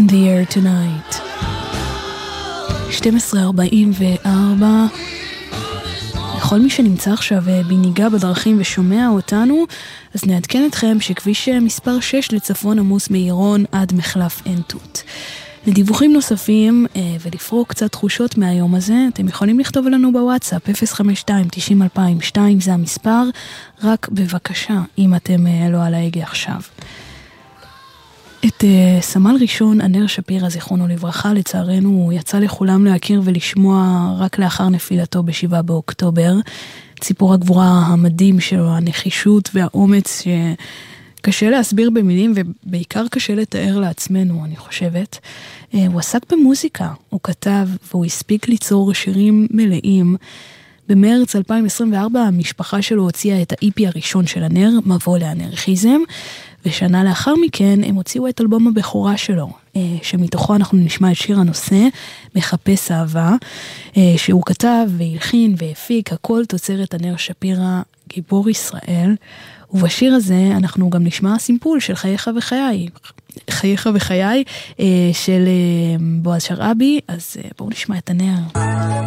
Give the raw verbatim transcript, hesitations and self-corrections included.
the air tonight. שתים עשרה ארבעים וארבע. לכל מי שנמצא עכשיו בנהיגה בדרכים ושומע אותנו, אז נעדכן אתכם שכביש מספר שש לצפון עמוס מעירון עד מחלף עין תות. לדיווחים נוספים ולפרוק קצת תחושות מהיום הזה, אתם יכולים לכתוב לנו בוואטסאפ אפס חמש שתיים תשעים אלפיים ושתיים, זה המספר. רק בבקשה, אם אתם לא על ההגה עכשיו. את uh, סמל ראשון ענר שפירא זיכרונו לברכה, לצערנו הוא יצא לכולם להכיר ולשמוע רק לאחר נפילתו בשבעה באוקטובר. ציפור הגבורה המדהים שלו, הנחישות והאומץ שקשה להסביר במילים ובעיקר קשה לתאר לעצמנו, אני חושבת. Uh, הוא עסק במוזיקה, הוא כתב והוא הספיק ליצור שירים מלאים. במרץ אלפיים עשרים וארבע המשפחה שלו הוציאה את ה-אי פי הראשון של ענר, מבוא לאנרכיזם, ושנה לאחר מכן הם הוציאו את אלבום הבכורה שלו, שמתוכו אנחנו נשמע את שיר הנושא, מחפש אהבה, שהוא כתב והלחין והפיק, הכל תוצרת ענר שפירא, גיבור ישראל. ובשיר הזה אנחנו גם נשמע סימפול של חייך וחיי, חייך וחיי של בועז שרעבי. אז בואו נשמע את ענר.